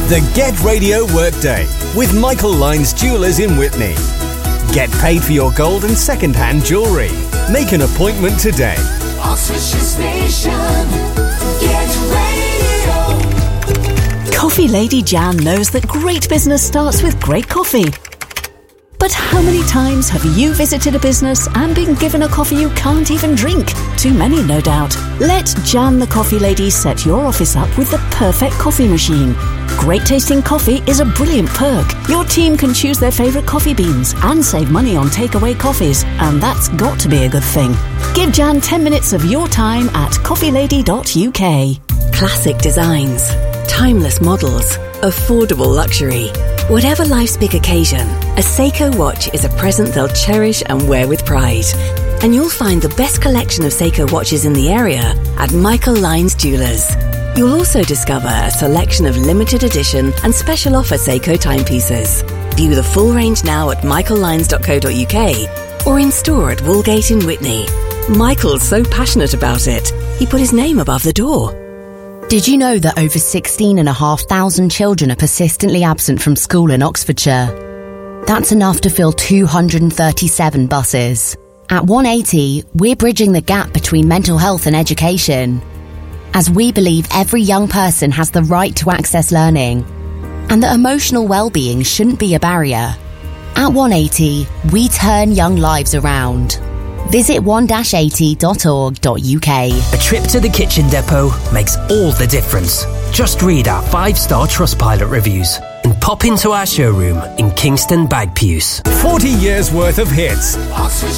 The Get Radio Workday with Michael Lyons Jewellers in Whitney. Get paid for your gold and second-hand jewellery. Make an appointment today. Oxfordshire Station, Get Radio. Coffee Lady Jan knows that great business starts with great coffee. But how many times have you visited a business and been given a coffee you can't even drink? Too many, no doubt. Let Jan the Coffee Lady set your office up with the perfect coffee machine. Great tasting coffee is a brilliant perk. Your team can choose their favourite coffee beans and save money on takeaway coffees, and that's got to be a good thing. Give Jan 10 minutes of your time at coffeelady.uk. Classic designs, timeless models, affordable luxury. Whatever life's big occasion, a Seiko watch is a present they'll cherish and wear with pride. And you'll find the best collection of Seiko watches in the area at Michael Lyons Jewellers. You'll also discover a selection of limited edition and special offer Seiko timepieces. View the full range now at michaellyons.co.uk or in store at Woolgate in Whitney. Michael's so passionate about it, he put his name above the door. Did you know that over 16,500 children are persistently absent from school in Oxfordshire? That's enough to fill 237 buses. At 180, we're bridging the gap between mental health and education, as we believe every young person has the right to access learning and that emotional well-being shouldn't be a barrier. At 180, we turn young lives around. Visit 1-80.org.uk. A trip to the kitchen depot makes all the difference. Just read our 5-star Trustpilot reviews and pop into our showroom in Kingston Bagpuws. 40 years worth of hits. Oxfordshire